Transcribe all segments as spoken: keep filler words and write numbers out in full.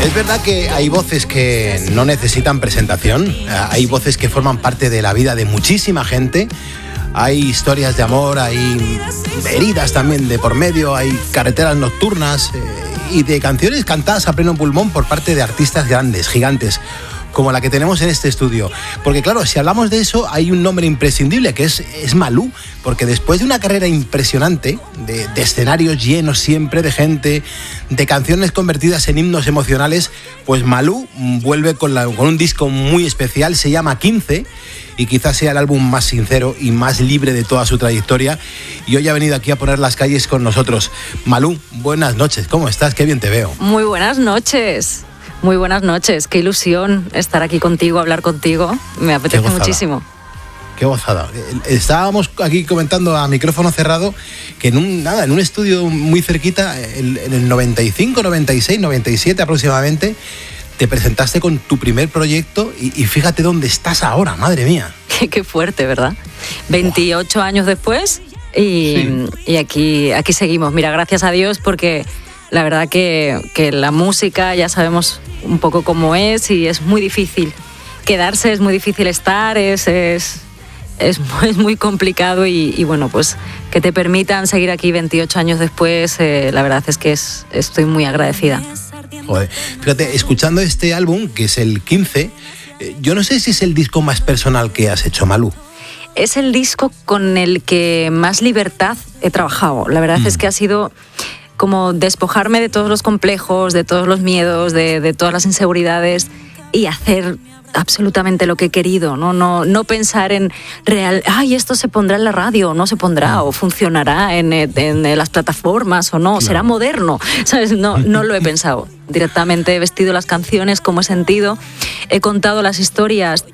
Es verdad que hay voces que no necesitan presentación, hay voces que forman parte de la vida de muchísima gente, hay historias de amor, hay heridas también de por medio, hay carreteras nocturnas eh, y de canciones cantadas a pleno pulmón por parte de artistas grandes, gigantes, como la que tenemos en este estudio. Porque claro, si hablamos de eso, hay un nombre imprescindible, que es, es Malú, porque después de una carrera impresionante, de, de escenarios llenos siempre de gente, de canciones convertidas en himnos emocionales, pues Malú vuelve con, la, con un disco muy especial, se llama quince, y quizás sea el álbum más sincero y más libre de toda su trayectoria, y hoy ha venido aquí a poner las calles con nosotros. Malú, buenas noches, ¿cómo estás? Qué bien te veo. Muy buenas noches. Muy buenas noches, qué ilusión estar aquí contigo, hablar contigo, me apetece muchísimo. Qué gozada. Estábamos aquí comentando a micrófono cerrado que en un, nada, en un estudio muy cerquita, en el noventa y cinco, noventa y seis, noventa y siete aproximadamente, te presentaste con tu primer proyecto y, y fíjate dónde estás ahora, madre mía. Qué, qué fuerte, ¿verdad? veintiocho wow. años después y, sí. y aquí, aquí seguimos. Mira, gracias a Dios porque... La verdad que, que la música ya sabemos un poco cómo es y es muy difícil quedarse, es muy difícil estar, es, es, es, muy, es muy complicado y, y bueno, pues que te permitan seguir aquí veintiocho años después, eh, la verdad es que es, estoy muy agradecida. Joder, fíjate, escuchando este álbum, que es el quince, eh, yo no sé si es el disco más personal que has hecho, Malú. Es el disco con el que más libertad he trabajado, la verdad mm. es que ha sido... como despojarme de todos los complejos, de todos los miedos, de, de todas las inseguridades y hacer absolutamente lo que he querido, ¿no? No, no pensar en real, ay, esto se pondrá en la radio, o no se pondrá, o funcionará en, en las plataformas, o no, no. será moderno, ¿sabes? No, no lo he pensado. Directamente he vestido las canciones como he sentido, he contado las historias...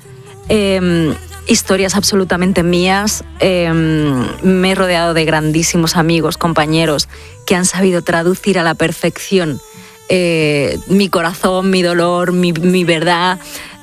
Eh, historias absolutamente mías, eh, me he rodeado de grandísimos amigos, compañeros que han sabido traducir a la perfección eh, mi corazón, mi dolor, mi, mi verdad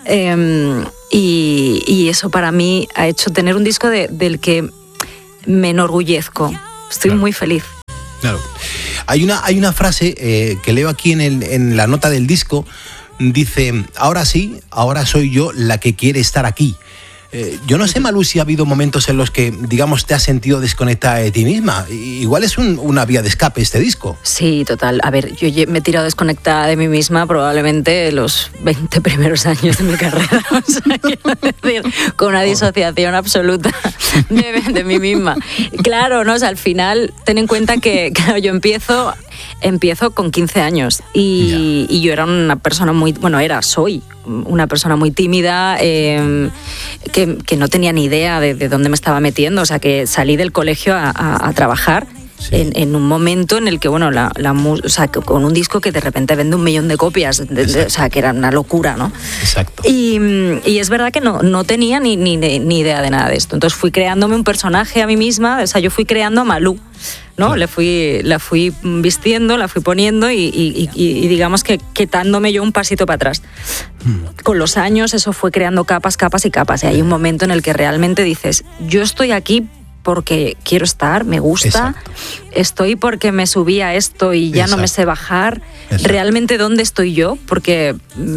eh, y, y eso para mí ha hecho tener un disco de, del que me enorgullezco, estoy claro. muy feliz. Claro. Hay una, hay una frase eh, que leo aquí en, el, en la nota del disco, dice, ahora sí, ahora soy yo la que quiere estar aquí. Eh, yo no sé, Malú, si ha habido momentos en los que, digamos, te has sentido desconectada de ti misma. Igual es un, una vía de escape este disco. Sí, total. A ver, yo me he tirado desconectada de mí misma probablemente los veinte primeros años de mi carrera. O sea, quiero decir, con una disociación absoluta de, de mí misma. Claro, ¿no? O sea, al final, ten en cuenta que claro, yo empiezo... Empiezo con quince años y, y yo era una persona muy, bueno, era, soy una persona muy tímida, eh, que, que no tenía ni idea de, de dónde me estaba metiendo, o sea, que salí del colegio a, a, a trabajar. Sí. En, en un momento en el que, bueno, la, la, o sea, con un disco que de repente vende un millón de copias, de, de, o sea, que era una locura, ¿no? Exacto. Y, y es verdad que no, no tenía ni, ni, ni idea de nada de esto. Entonces fui creándome un personaje a mí misma, o sea, yo fui creando a Malú, ¿no? Sí. Le fui, la fui vistiendo, la fui poniendo y, y, y, y digamos que quitándome yo un pasito para atrás. Mm. Con los años eso fue creando capas, capas y capas. Y hay un momento en el que realmente dices, yo estoy aquí porque quiero estar, me gusta, exacto. Estoy porque me subí a esto y ya exacto. No me sé bajar. Exacto. Realmente, ¿dónde estoy yo? Porque,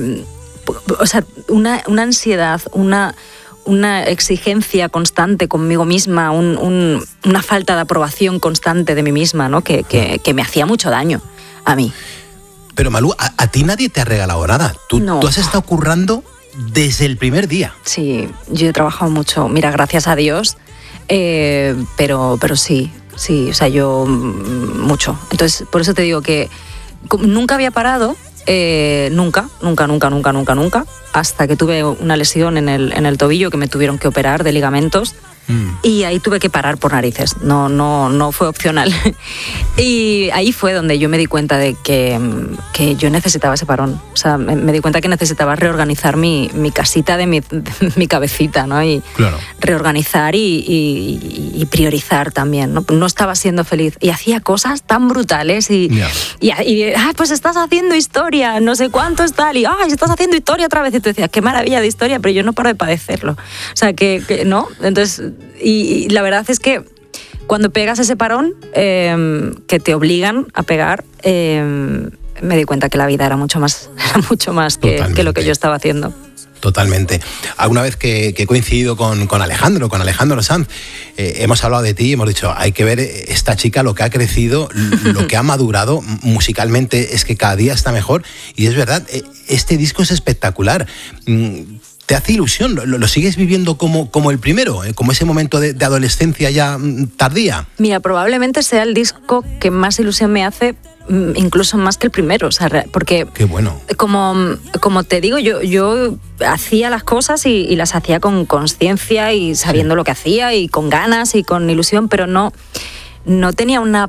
o sea, una, una ansiedad, una, una exigencia constante conmigo misma, un, un, una falta de aprobación constante de mí misma, ¿no? Que, que, que me hacía mucho daño a mí. Pero Malú, a, a ti nadie te ha regalado nada. Tú, no. tú has estado currando desde el primer día. Sí, yo he trabajado mucho. Mira, gracias a Dios... Eh, pero, pero sí, sí, o sea, yo mucho. Entonces, por eso te digo que nunca había parado, eh, nunca, nunca, nunca, nunca, nunca, nunca, hasta que tuve una lesión en el, en el tobillo que me tuvieron que operar de ligamentos. Mm. Y ahí tuve que parar por narices, no, no, no fue opcional. Y ahí fue donde yo me di cuenta de que, que yo necesitaba ese parón. O sea, me, me di cuenta que necesitaba reorganizar mi, mi casita de mi, de mi cabecita, ¿no? Y claro. reorganizar y, y, y priorizar también, ¿no? No estaba siendo feliz y hacía cosas tan brutales y, yeah. y, y ah, pues estás haciendo historia, no sé cuánto es tal, y ah, estás haciendo historia otra vez. Y tú decías, qué maravilla de historia, pero yo no paro de padecerlo. O sea, que, que ¿no? Entonces... Y, y la verdad es que cuando pegas ese parón, eh, que te obligan a pegar, eh, me di cuenta que la vida era mucho más, era mucho más que, que lo que yo estaba haciendo. Totalmente. Alguna vez que, que he coincidido con, con Alejandro, con Alejandro Sanz, eh, hemos hablado de ti y hemos dicho, hay que ver esta chica, lo que ha crecido, lo que ha madurado musicalmente, es que cada día está mejor. Y es verdad, este disco es espectacular. ¿Te hace ilusión? ¿Lo, lo sigues viviendo como, como el primero? ¿Como ese momento de, de adolescencia ya tardía? Mira, probablemente sea el disco que más ilusión me hace, incluso más que el primero, o sea, porque qué bueno. como, como te digo, yo, yo hacía las cosas y, y las hacía con conciencia y sabiendo sí. lo que hacía y con ganas y con ilusión, pero no, no tenía una,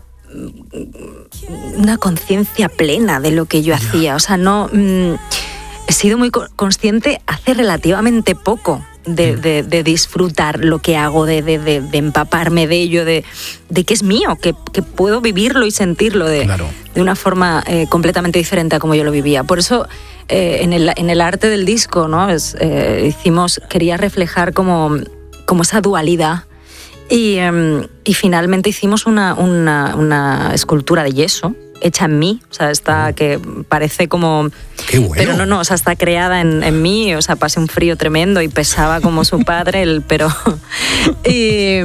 una conciencia plena de lo que yo yeah. hacía, o sea, no mmm, he sido muy consciente hace relativamente poco de, de, de disfrutar lo que hago, de, de, de, de empaparme de ello, de, de que es mío, que, que puedo vivirlo y sentirlo de, claro. de una forma eh, completamente diferente a como yo lo vivía. Por eso eh, en, el, en el arte del disco, ¿no? es, eh, hicimos, quería reflejar como, como esa dualidad y, eh, y finalmente hicimos una, una, una escultura de yeso hecha en mí, o sea, está que parece como... ¡Qué bueno! Pero no, no, o sea, está creada en, en mí, o sea, pasé un frío tremendo y pesaba como su padre, el, pero... y,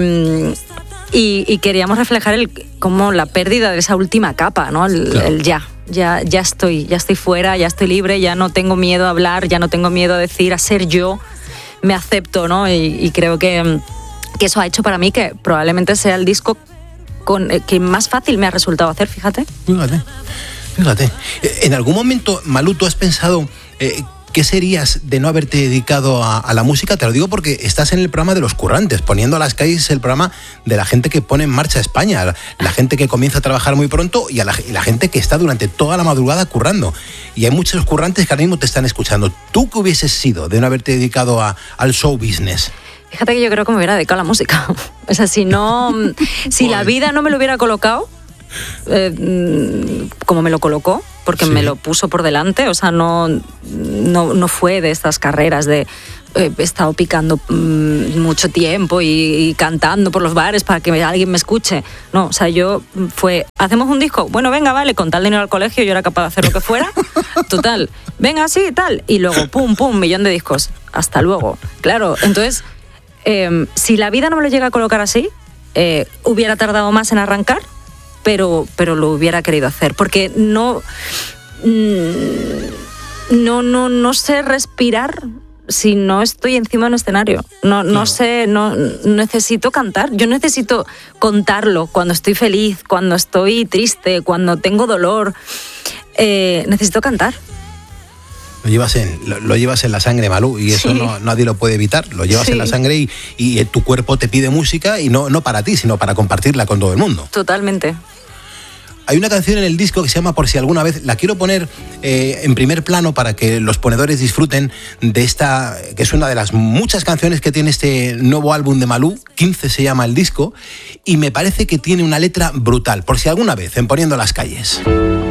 y, y queríamos reflejar el, como la pérdida de esa última capa, ¿no? El, claro. el ya, ya, ya estoy, ya estoy fuera, ya estoy libre, ya no tengo miedo a hablar, ya no tengo miedo a decir, a ser yo, me acepto, ¿no? Y, y creo que, que eso ha hecho para mí que probablemente sea el disco Con, eh, que más fácil me ha resultado hacer, fíjate. Fíjate, fíjate. En algún momento, Malú, ¿tú has pensado eh, qué serías de no haberte dedicado a, a la música? Te lo digo porque estás en el programa de Los Currantes, poniendo a las calles el programa de la gente que pone en marcha España, la, la gente que comienza a trabajar muy pronto y, a la, y la gente que está durante toda la madrugada currando. Y hay muchos currantes que ahora mismo te están escuchando. ¿Tú qué hubieses sido de no haberte dedicado a, al show business? Fíjate que yo creo que me hubiera dedicado a la música. O sea, si no, si la vida no me lo hubiera colocado, eh, como me lo colocó, porque sí. me lo puso por delante, o sea, no, no, no fue de estas carreras de eh, he estado picando mmm, mucho tiempo y, y cantando por los bares para que alguien me escuche. No, o sea, yo fue, ¿hacemos un disco? Bueno, venga, vale, con tal dinero al colegio yo era capaz de hacer lo que fuera. Total, venga, sí, tal. Y luego, pum, pum, millón de discos. Hasta luego. Claro, entonces... Eh, si la vida no me lo llega a colocar así, eh, hubiera tardado más en arrancar, pero, pero lo hubiera querido hacer, porque no, no, no, no sé respirar si no estoy encima de un escenario. No, no sé, no necesito cantar. Yo necesito contarlo cuando estoy feliz, cuando estoy triste, cuando tengo dolor. Eh, necesito cantar. Lo llevas en, lo, lo llevas en la sangre, Malú, y eso sí. no, nadie lo puede evitar. Lo llevas sí. en la sangre y, y tu cuerpo te pide música, y no, no para ti, sino para compartirla con todo el mundo. Totalmente. Hay una canción en el disco que se llama Por si alguna vez. La quiero poner eh, en primer plano para que los ponedores disfruten de esta, que es una de las muchas canciones que tiene este nuevo álbum de Malú. quince se llama el disco, y me parece que tiene una letra brutal. Por si alguna vez, en Poniendo las Calles.